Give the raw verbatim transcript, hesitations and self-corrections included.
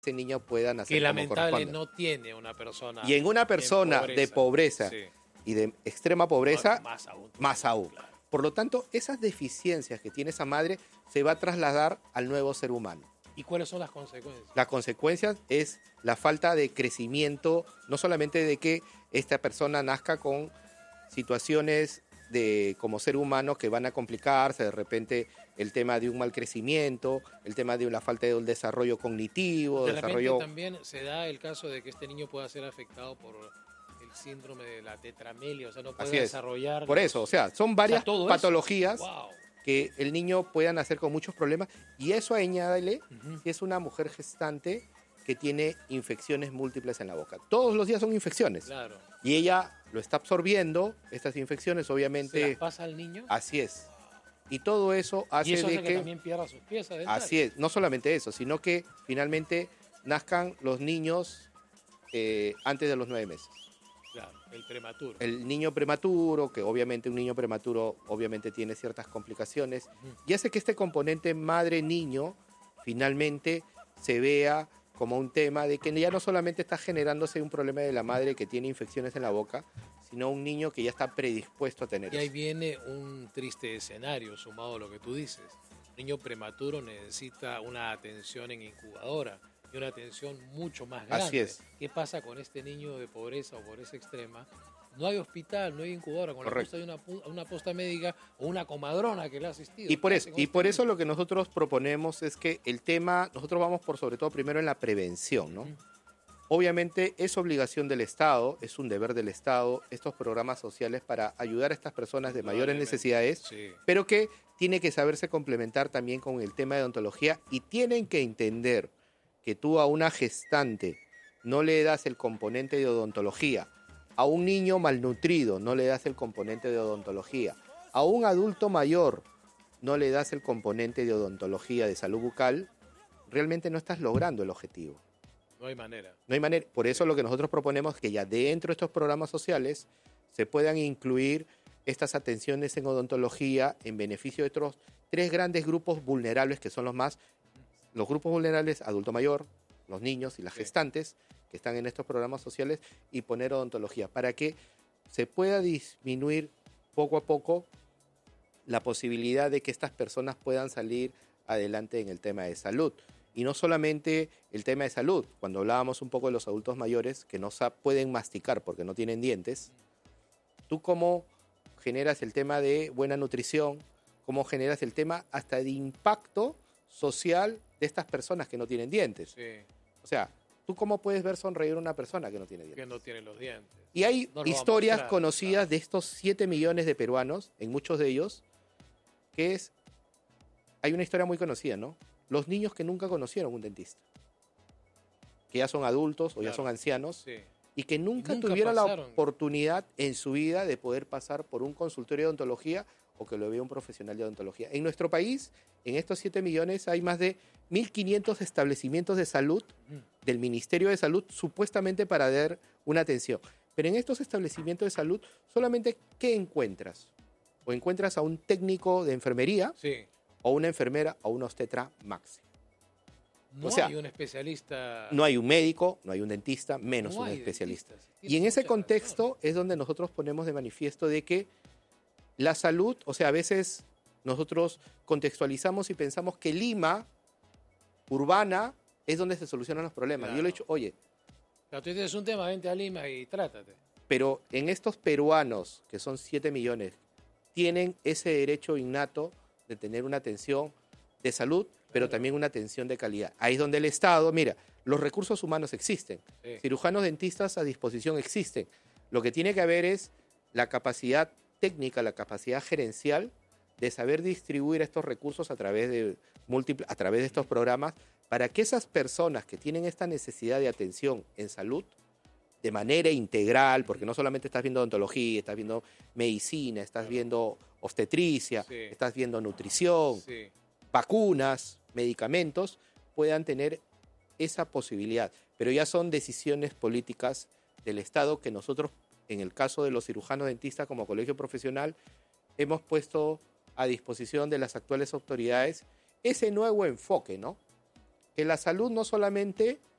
ese niño pueda nacer que como lamentable corresponde. no tiene una persona. Y en una persona en pobreza, de pobreza sí. y de extrema pobreza, más aún. más aún. Claro. Por lo tanto, esas deficiencias que tiene esa madre se va a trasladar al nuevo ser humano. ¿Y cuáles son las consecuencias? La consecuencia es la falta de crecimiento, no solamente de que esta persona nazca con situaciones de como ser humano que van a complicarse, de repente el tema de un mal crecimiento, el tema de la falta de un desarrollo cognitivo, De desarrollo... repente también se da el caso de que este niño pueda ser afectado por el síndrome de la tetramelia, o sea, no puede Así es. desarrollar... Por eso, o sea, son varias todo patologías eso. Wow. que el niño pueda nacer con muchos problemas y eso añádele Uh-huh. que es una mujer gestante que tiene infecciones múltiples en la boca. Todos los días son infecciones. Claro. Y ella lo está absorbiendo, estas infecciones, obviamente. ¿Se las pasa al niño? Así es. Y todo eso hace y eso de hace que, que, también pierda sus piezas dentales. así es, no solamente eso, sino que finalmente nazcan los niños eh, antes de los nueve meses. Claro, el prematuro. El niño prematuro, que obviamente un niño prematuro obviamente tiene ciertas complicaciones, Uh-huh. y hace que este componente madre-niño finalmente se vea como un tema de que ya no solamente está generándose un problema de la madre que tiene infecciones en la boca, sino un niño que ya está predispuesto a tener Y ahí eso. viene un triste escenario sumado a lo que tú dices. Un niño prematuro necesita una atención en incubadora y una atención mucho más grande. Así es. ¿Qué pasa con este niño de pobreza o pobreza extrema? No hay hospital, no hay incubadora. Con Correcto. la posta hay una, una posta médica o una comadrona que le ha asistido. Y por ¿Qué eso, hace con y este por niño? eso lo que nosotros proponemos es que el tema, nosotros vamos por sobre todo primero en la prevención, ¿no? Ujú. Obviamente es obligación del Estado, es un deber del Estado, estos programas sociales para ayudar a estas personas de mayores Indudablemente, necesidades, sí. pero que tiene que saberse complementar también con el tema de odontología y tienen que entender que tú a una gestante no le das el componente de odontología, a un niño malnutrido no le das el componente de odontología, a un adulto mayor no le das el componente de odontología de salud bucal, realmente no estás logrando el objetivo. No hay manera. No hay manera. Por eso lo que nosotros proponemos es que ya dentro de estos programas sociales se puedan incluir estas atenciones en odontología en beneficio de otros tres grandes grupos vulnerables que son los más, los grupos vulnerables, adulto mayor, los niños y las Sí. gestantes que están en estos programas sociales y poner odontología para que se pueda disminuir poco a poco la posibilidad de que estas personas puedan salir adelante en el tema de salud. Y no solamente el tema de salud, cuando hablábamos un poco de los adultos mayores que no sa- pueden masticar porque no tienen dientes, ¿tú cómo generas el tema de buena nutrición? ¿Cómo generas el tema hasta de impacto social de estas personas que no tienen dientes? Sí, O sea, ¿tú cómo puedes ver sonreír a una persona que no tiene dientes? que no tiene los dientes. Y hay No lo va a historias mostrar, conocidas claro. de estos siete millones de peruanos, en muchos de ellos, que es, hay una historia muy conocida, ¿no? Los niños que nunca conocieron un dentista, que ya son adultos o ya Claro. son ancianos, Sí. y que nunca, Nunca tuvieron la pasaron. oportunidad en su vida de poder pasar por un consultorio de odontología o que lo vea un profesional de odontología. En nuestro país, en estos siete millones, hay más de mil quinientos establecimientos de salud Ujú. del Ministerio de Salud supuestamente para dar una atención. Pero en estos establecimientos de salud, solamente ¿qué encuentras? O encuentras a un técnico de enfermería Sí. o una enfermera o un obstetra máximo. No O sea, hay un especialista. No hay un médico, no hay un dentista, menos No un hay especialista. dentistas. Y en Tienes ese mucha contexto es donde nosotros ponemos de manifiesto de que la salud, o sea, a veces nosotros contextualizamos y pensamos que Lima, urbana, es donde se solucionan los problemas. Claro. Yo le he dicho, oye, Pero tú tienes un tema, vente a Lima y trátate. pero en estos peruanos, que son siete millones, tienen ese derecho innato de tener una atención de salud, pero Claro. también una atención de calidad. Ahí es donde el Estado, mira, los recursos humanos existen, Sí. cirujanos dentistas a disposición existen. Lo que tiene que haber es la capacidad técnica, la capacidad gerencial de saber distribuir estos recursos a través de múltiples, a través de estos programas, para que esas personas que tienen esta necesidad de atención en salud de manera integral, porque no solamente estás viendo odontología, estás viendo medicina, estás Claro. viendo obstetricia, Sí. estás viendo nutrición, Sí. vacunas, medicamentos, puedan tener esa posibilidad. Pero ya son decisiones políticas del Estado que nosotros, en el caso de los cirujanos dentistas como colegio profesional, hemos puesto a disposición de las actuales autoridades ese nuevo enfoque, ¿no? Que la salud no solamente